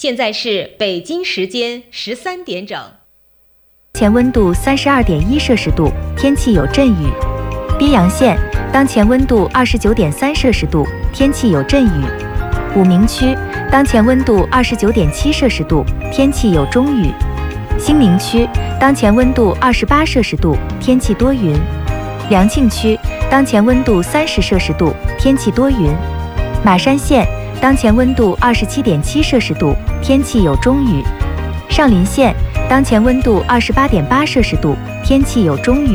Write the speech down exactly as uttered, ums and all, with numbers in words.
现在是北京时间十三点整。 前温度三十二点一摄氏度，天气有阵雨。宾阳县当前温度二十九点三摄氏度，天气有阵雨。武鸣区当前温度二十九点七摄氏度，天气有中雨。兴宁区当前温度二十八摄氏度，天气多云。良庆区当前温度三十摄氏度，天气多云。马山县当前温度二十七点七摄氏度，天气有中雨。上林县当前温度二十八点八摄氏度，天气有中雨。